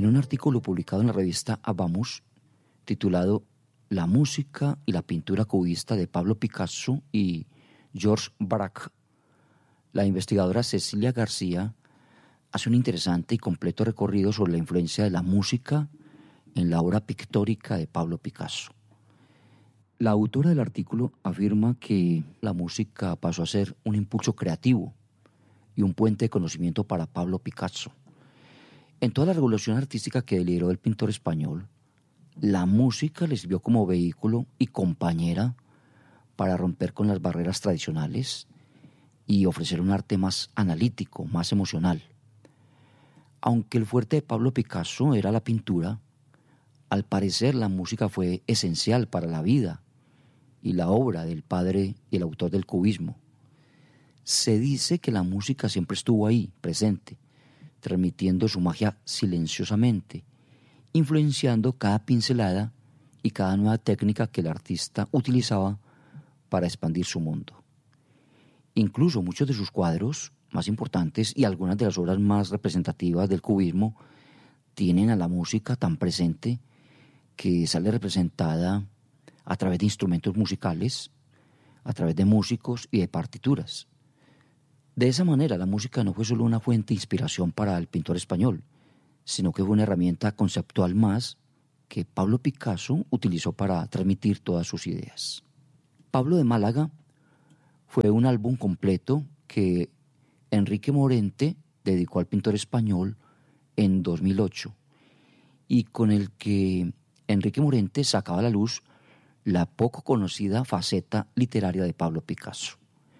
En un artículo publicado en la revista Vamos, titulado La música y la pintura cubista de Pablo Picasso y Georges Braque, la investigadora Cecilia García hace un interesante y completo recorrido sobre la influencia de la música en la obra pictórica de Pablo Picasso. La autora del artículo afirma que la música pasó a ser un impulso creativo y un puente de conocimiento para Pablo Picasso. En toda la revolución artística que lideró el pintor español, la música le sirvió como vehículo y compañera para romper con las barreras tradicionales y ofrecer un arte más analítico, más emocional. Aunque el fuerte de Pablo Picasso era la pintura, al parecer la música fue esencial para la vida y la obra del padre y el autor del cubismo. Se dice que la música siempre estuvo ahí, presente, transmitiendo su magia silenciosamente, influenciando cada pincelada y cada nueva técnica que el artista utilizaba para expandir su mundo. Incluso muchos de sus cuadros más importantes y algunas de las obras más representativas del cubismo tienen a la música tan presente que sale representada a través de instrumentos musicales, a través de músicos y de partituras. De esa manera, la música no fue solo una fuente de inspiración para el pintor español, sino que fue una herramienta conceptual más que Pablo Picasso utilizó para transmitir todas sus ideas. Pablo de Málaga fue un álbum completo que Enrique Morente dedicó al pintor español en 2008 y con el que Enrique Morente sacaba a la luz la poco conocida faceta literaria de Pablo Picasso.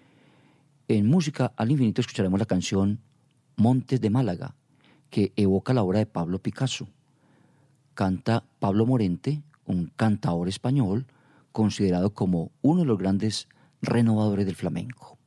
En Música al Infinito escucharemos la canción Montes de Málaga, que evoca la obra de Pablo Picasso. Canta Pablo Morente, un cantaor español considerado como uno de los grandes renovadores del flamenco.